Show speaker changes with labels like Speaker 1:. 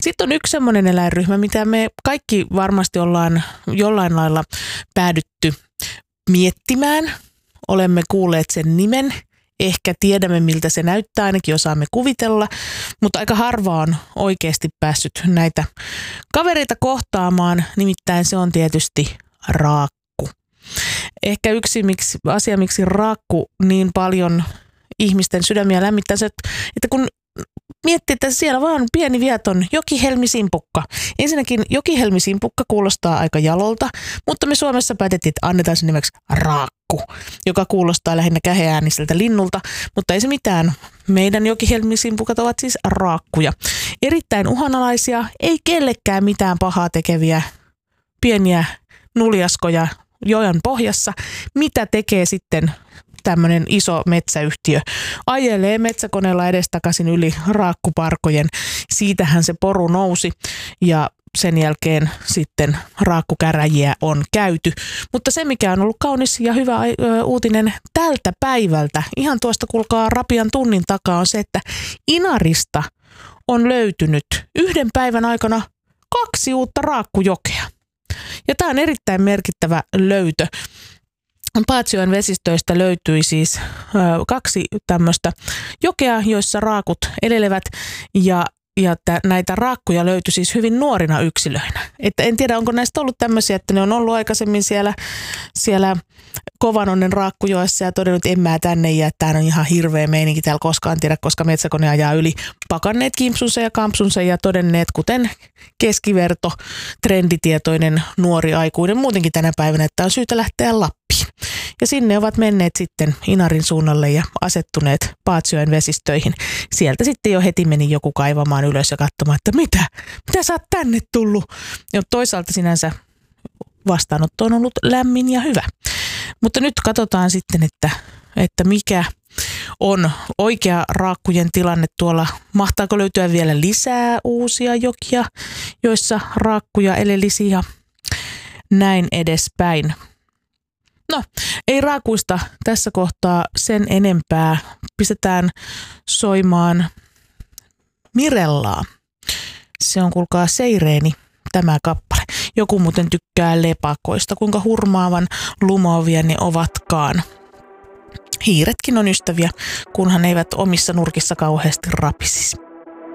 Speaker 1: Sitten on yksi semmoinen eläinryhmä, mitä me kaikki varmasti ollaan jollain lailla päädytty miettimään. Olemme kuulleet sen nimen. Ehkä tiedämme, miltä se näyttää, ainakin osaamme kuvitella, mutta aika harva on oikeasti päässyt näitä kavereita kohtaamaan, nimittäin se on tietysti raakku. Ehkä yksi asia, miksi raakku niin paljon ihmisten sydämiä lämmittää, että kun miettii, että siellä vaan pieni vieton jokihelmisimpukka. Ensinnäkin jokihelmisimpukka kuulostaa aika jalolta, mutta me Suomessa päätettiin, että annetaan sen nimeksi raakku, joka kuulostaa lähinnä käheääniseltä linnulta, mutta ei se mitään. Meidän jokihelmisimpukat ovat siis raakkuja. Erittäin uhanalaisia, ei kellekään mitään pahaa tekeviä pieniä nuljaskoja joen pohjassa. Mitä tekee sitten tämmöinen iso metsäyhtiö? Ajelee metsäkoneella edestakaisin yli raakkuparkojen. Siitähän se poru nousi ja sen jälkeen sitten raakkukäräjiä on käyty. Mutta se, mikä on ollut kaunis ja hyvä uutinen tältä päivältä, ihan tuosta kuulkaa rapian tunnin takaa, on se, että Inarista on löytynyt yhden päivän aikana 2 uutta raakkujokea. Ja tämä on erittäin merkittävä löytö. Paatsjoen vesistöistä löytyi siis 2 tämmöistä jokea, joissa raakut elelevät ja näitä raakkuja löytyi siis hyvin nuorina yksilöinä. Että en tiedä, onko näistä ollut tämmöisiä, että ne on ollut aikaisemmin siellä Kovannonnen raakkujoessa ja todennut, että en mä tänne jää, että tää on ihan hirveä meininki täällä koskaan tiedä, koska metsäkone ajaa yli. Pakanneet kimpsunsa ja kampsunsa ja todenneet, kuten keskiverto, trenditietoinen nuori aikuinen muutenkin tänä päivänä, että on syytä lähteä Lappiin. Ja sinne ovat menneet sitten Inarin suunnalle ja asettuneet Paatsjoen vesistöihin. Sieltä sitten jo heti meni joku kaivamaan ylös ja katsomaan, että mitä sä oot tänne tullut. Ja toisaalta sinänsä vastaanotto on ollut lämmin ja hyvä. Mutta nyt katsotaan sitten, että mikä on oikea raakkujen tilanne tuolla. Mahtaako löytyä vielä lisää uusia jokia, joissa raakkuja elelisi ja näin edespäin. No, ei raakuista tässä kohtaa sen enempää. Pistetään soimaan Mirellaa. Se on, kuulkaa, Seireeni tämä kappale. Joku muuten tykkää lepakoista, kuinka hurmaavan lumoavia ne ovatkaan. Hiiretkin on ystäviä, kunhan eivät omissa nurkissa kauheasti rapisisi.